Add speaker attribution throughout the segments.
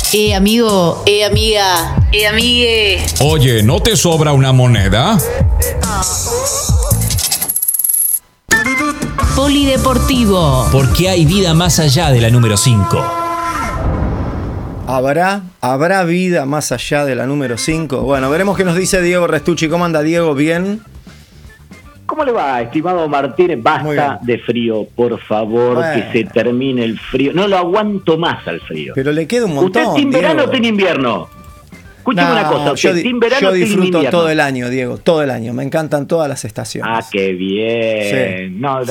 Speaker 1: Amigo, amiga, amigue.
Speaker 2: Oye, ¿no te sobra una moneda?
Speaker 1: Polideportivo.
Speaker 3: Porque hay vida más allá de la número 5.
Speaker 4: ¿Habrá vida más allá de la número 5? Bueno, veremos qué nos dice Diego Restucci. ¿Cómo anda, Diego? ¿Bien?
Speaker 5: ¿Cómo le va, estimado Martínez? Basta de frío, por favor, que se termine el frío. No lo aguanto más al frío.
Speaker 4: Pero le queda un montón,
Speaker 5: ¿Usted team verano o team invierno? Escúcheme una cosa, ¿usted team verano o team invierno?
Speaker 4: Yo disfruto todo el año, Diego, todo el año. Me encantan todas las estaciones.
Speaker 5: Ah, qué bien.
Speaker 4: Sí.
Speaker 5: No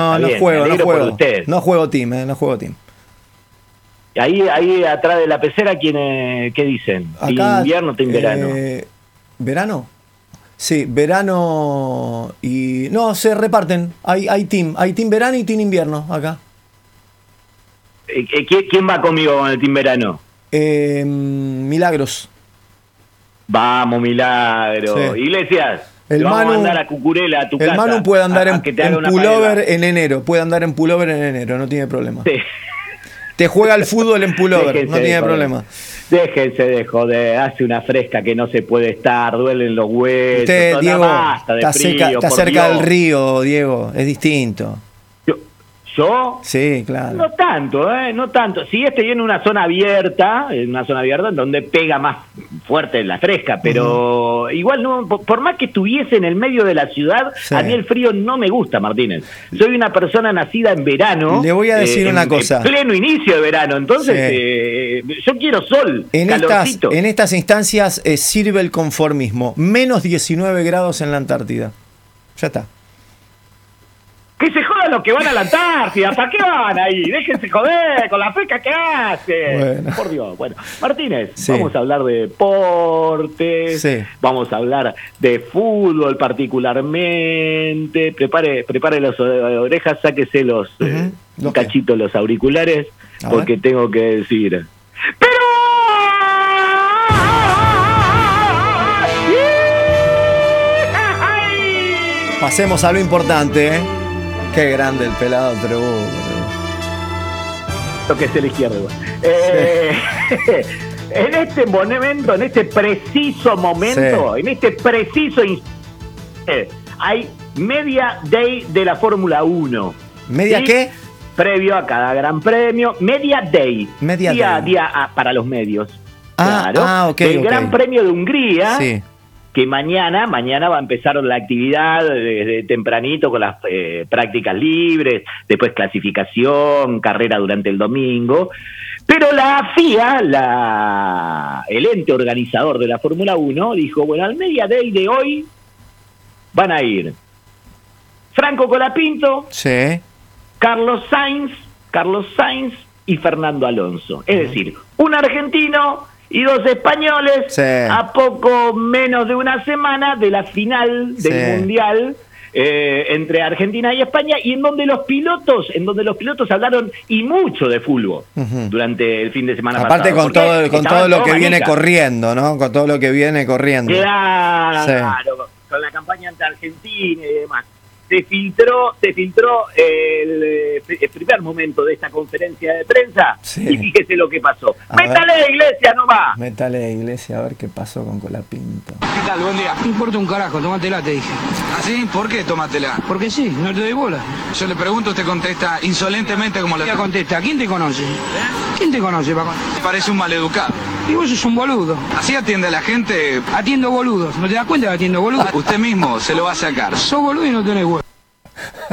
Speaker 4: juego team.
Speaker 5: Ahí atrás de la pecera, ¿qué dicen?
Speaker 4: Acá,
Speaker 5: ¿Team invierno o team verano?
Speaker 4: ¿Verano? Sí, verano y... No, se reparten. Hay team verano y team invierno acá.
Speaker 5: ¿Quién va conmigo con el team verano?
Speaker 4: Milagros.
Speaker 5: Vamos, Milagros. Sí. Iglesias. Vamos a andar a Cucurela, a tu casa.
Speaker 4: El Manu puede andar en pullover
Speaker 5: paella.
Speaker 4: en enero. No tiene problema.
Speaker 5: Sí.
Speaker 4: Te juega el fútbol en pullover, no tiene problema.
Speaker 5: Déjense de joder, hace una fresca que no se puede estar, duelen los huesos.
Speaker 4: Usted, Diego, está cerca del río, Diego, es distinto.
Speaker 5: ¿Yo?
Speaker 4: Sí, claro.
Speaker 5: No tanto. Sí, estoy en una zona abierta en donde pega más fuerte la fresca, pero igual no, por más que estuviese en el medio de la ciudad, sí. A mí el frío no me gusta, Martínez. Soy una persona nacida en verano.
Speaker 4: Le voy a decir una cosa.
Speaker 5: En pleno inicio de verano, entonces yo quiero sol, calorcito.
Speaker 4: En estas instancias sirve el conformismo. Menos 19 grados en la Antártida. Ya está.
Speaker 5: Que se jodan los que van a la Antártida, ¿para qué van ahí? Déjense joder con la feca que hacen. Bueno. Por Dios. Bueno, Martínez, sí. Vamos a hablar de deportes, sí. Vamos a hablar de fútbol particularmente. Prepare las orejas, sáquese un cachito los auriculares, porque tengo que decir. ¡Pero!
Speaker 4: Pasemos a lo importante, ¿eh? Qué grande el pelado Trebuch.
Speaker 5: Lo que es el izquierdo. En este momento, en este preciso momento, sí. En este preciso instante, hay media day de la Fórmula 1.
Speaker 4: ¿Media ¿sí? qué?
Speaker 5: Previo a cada gran premio. Media day. Día para los medios. Claro.
Speaker 4: Okay,
Speaker 5: el Gran Premio de Hungría.
Speaker 4: Sí.
Speaker 5: Que mañana va a empezar la actividad desde tempranito con las prácticas libres, después clasificación, carrera durante el domingo. Pero la FIA, el ente organizador de la Fórmula 1, dijo, bueno, al Media Day de hoy van a ir Franco Colapinto,
Speaker 4: sí.
Speaker 5: Carlos Sainz y Fernando Alonso. Es decir, un argentino y dos españoles, sí. A poco menos de una semana de la final del sí. Mundial entre Argentina y España, y en donde los pilotos hablaron y mucho de fútbol durante el fin de semana
Speaker 4: aparte
Speaker 5: pasado.
Speaker 4: Con todo lo que viene corriendo, ¿no? Con todo lo que viene corriendo.
Speaker 5: Claro, sí. Con la campaña ante Argentina y demás. Se filtró el primer momento de esta conferencia de prensa, sí. Y fíjese lo que pasó. ¡Métale, Iglesia, no va!
Speaker 4: Métale, Iglesia, a ver qué pasó con Colapinto.
Speaker 6: ¿Qué tal? Buen día. No importa un carajo, tómatela, te dije.
Speaker 7: ¿Ah, sí? ¿Por qué tómatela?
Speaker 6: Porque sí, no te doy bola.
Speaker 7: Yo le pregunto, usted contesta insolentemente como lo...
Speaker 6: Ella contesta, ¿quién te conoce? ¿Quién te conoce, Paco?
Speaker 7: Parece un maleducado.
Speaker 6: Y vos sos un boludo.
Speaker 7: ¿Así atiende a la gente?
Speaker 6: Atiendo boludos. ¿No te das cuenta que atiendo boludos?
Speaker 7: Usted mismo se lo va a sacar.
Speaker 6: Sos boludo y no tenés huevo.